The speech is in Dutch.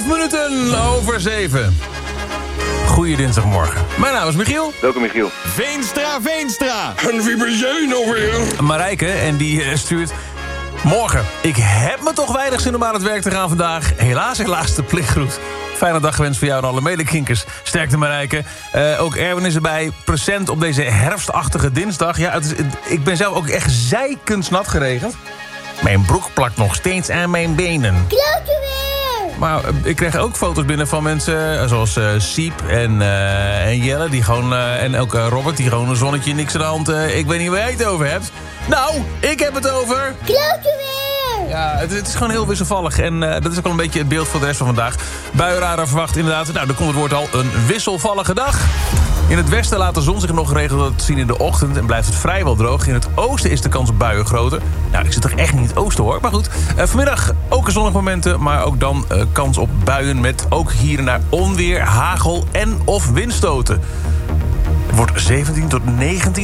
7:11. Goeie dinsdagmorgen. Mijn naam is Michiel. Welkom Michiel. Veenstra. En wie ben jij nou weer? Marijke, en die stuurt... Morgen, ik heb me toch weinig zin om aan het werk te gaan vandaag. Helaas de plichtgroet. Fijne dag gewenst voor jou en alle medekinkers. Sterkte Marijke. Ook Erwin is erbij. Present op deze herfstachtige dinsdag. Ja, ik ben zelf ook echt zijkensnat geregend. Mijn broek plakt nog steeds aan mijn benen. Klote weer! Maar ik kreeg ook foto's binnen van mensen zoals Siep en Jelle. Die gewoon, en ook Robert, die gewoon een zonnetje, niks aan de hand. Ik weet niet waar jij het over hebt. Nou, ik heb het over... Klote weer! Ja, het is gewoon heel wisselvallig. En dat is ook wel een beetje het beeld voor de rest van vandaag. Buienradar verwacht inderdaad, nou, dan komt het woord al, een wisselvallige dag. In het westen laat de zon zich nog geregeld zien in de ochtend... en blijft het vrijwel droog. In het oosten is de kans op buien groter. Nou, ik zit toch echt niet in het oosten, hoor. Maar goed, vanmiddag ook een zonnige momenten... maar ook dan kans op buien met ook hier en daar onweer, hagel en of windstoten. Het wordt 17 tot 19